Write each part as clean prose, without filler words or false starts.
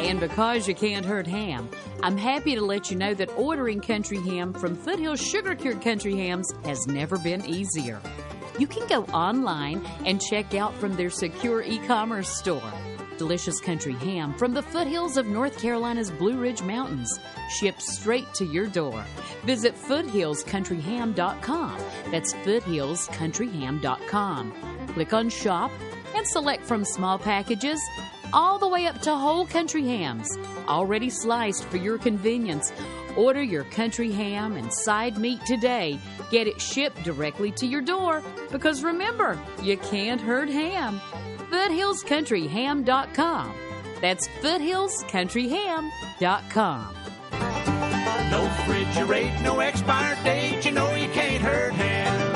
And because you can't hurt ham, I'm happy to let you know that ordering country ham from Foothills Sugar-Cured Country Hams has never been easier. You can go online and check out from their secure e-commerce store. Delicious country ham from the foothills of North Carolina's Blue Ridge Mountains, shipped straight to your door. Visit foothillscountryham.com. That's foothillscountryham.com. Click on Shop and select from small packages all the way up to whole country hams, already sliced for your convenience. Order your country ham and side meat today. Get it shipped directly to your door, because remember, you can't hurt ham. foothillscountryham.com. That's foothillscountryham.com. No refrigerate, no expired date, you know you can't hurt ham.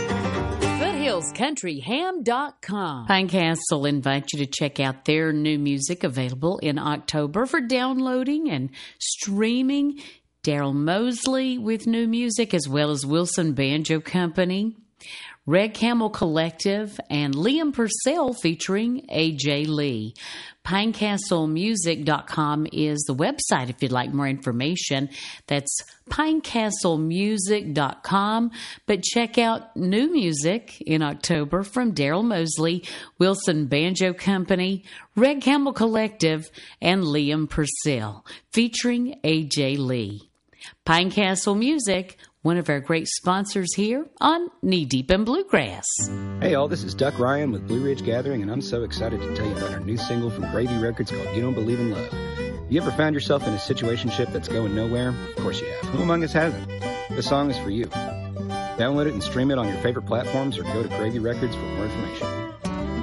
foothillscountryham.com. Pinecastle invites you to check out their new music available in October for downloading and streaming. Daryl Mosley with new music, as well as Wilson Banjo Company, Red Camel Collective, and Liam Purcell featuring AJ Lee. Pinecastlemusic.com is the website if you'd like more information. That's pinecastlemusic.com. But check out new music in October from Daryl Mosley, Wilson Banjo Company, Red Camel Collective, and Liam Purcell featuring AJ Lee. Pinecastle Music, one of our great sponsors here on Knee Deep in Bluegrass. Hey all, this is Duck Ryan with Blue Ridge Gathering, and I'm so excited to tell you about our new single from Gravy Records called You Don't Believe in Love. You ever found yourself in a situationship that's going nowhere? Of course you have. Who among us hasn't? This song is for you. Download it and stream it on your favorite platforms, or go to Gravy Records for more information.